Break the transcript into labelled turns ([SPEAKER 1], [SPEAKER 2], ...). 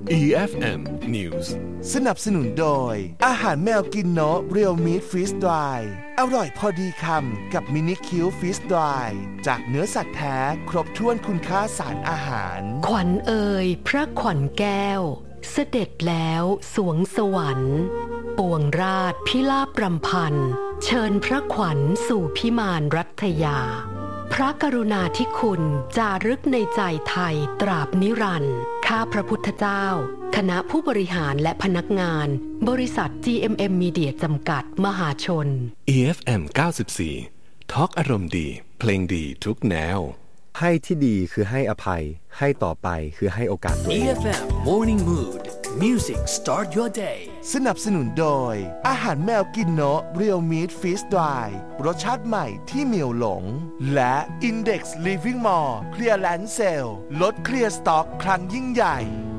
[SPEAKER 1] EFM News
[SPEAKER 2] สนับสนุนโดยอาหารแมวกินโนะเรียลมีทฟรีสดรายอร่อยพอดีคำกับมินิคิวฟรีสดรายจากเนื้อสัตว์แท้ครบถ้วนคุณค่าสารอาหาร
[SPEAKER 3] ขวัญเอ่ยพระขวัญแก้วเสด็จแล้วสวงสวรรค์ปวงราชพิลาภรำพันเชิญพระขวัญสู่พิมานรัตยาพระกรุณาธิคุณจารึกในใจไทยตราบนิรันดร์ข้าพระพุทธเจ้าคณะผู้บริหารและพนักงานบริษัท GMM Media จำกัดมหาชน
[SPEAKER 1] EFM 94ทอล์กอารมณ์ดีเพลงดีทุกแนว
[SPEAKER 4] ให้ที่ดีคือให้อภัยให้ต่อไปคือให้โอกาสตัวเอง
[SPEAKER 5] EFM Morning Mood Music Start Your Day
[SPEAKER 2] สนับสนุนโดยอาหารแมวกินโนะเรียลมีทฟรีสดรายรสชาติใหม่ที่เหมียวหลงและ Index Living Mall Clearance Sale ลดเคลียร์สต็อกครั้งยิ่งใหญ่